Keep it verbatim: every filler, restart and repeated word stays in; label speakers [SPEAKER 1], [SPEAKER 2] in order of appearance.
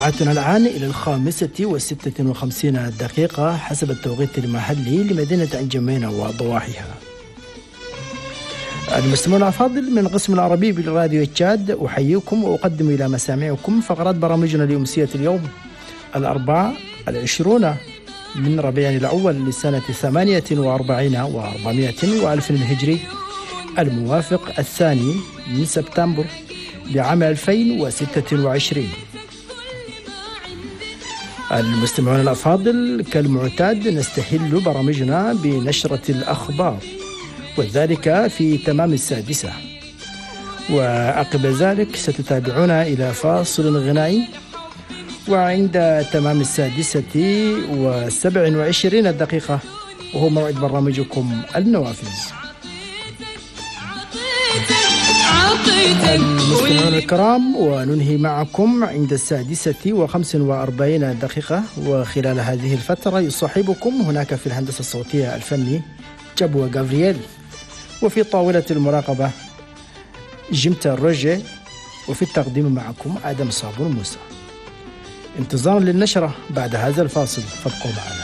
[SPEAKER 1] ساعتنا الآن إلى الخامسة وستة وخمسين دقيقة حسب التوقيت المحلي لمدينة الجمينة وضواحيها. المستمعون الأفاضل من القسم العربي بالراديو تشاد، أحييكم وأقدم إلى مسامعكم فقرات برامجنا اليومسية اليوم الأربعاء العشرون من ربيع الأول لسنة ثمانية وأربعين وأربعمائة وألف الهجري، الموافق الثاني من سبتمبر لعام ألفين وستة وعشرين. المستمعون الأفاضل كالمعتاد نستهل برامجنا بنشرة الأخبار، وذلك في تمام السادسة، وعقب ذلك ستتابعون إلى فاصل غنائي، وعند تمام السادسة وسبع وعشرين دقيقة وهو موعد برامجكم النوافذ. المستمعون الكرام، وننهي معكم عند السادسة وخمس وأربعين دقيقة، وخلال هذه الفترة يصاحبكم هناك في الهندسة الصوتية الفني جابوا غافرييل، وفي طاولة المراقبة جيمتا روجي، وفي التقديم معكم آدم صابون موسى. انتظارا للنشرة بعد هذا الفاصل، فابقوا معنا.